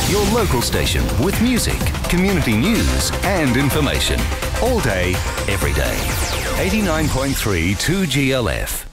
your local station with music, community news and information. All day, every day. 89.3 2GLF.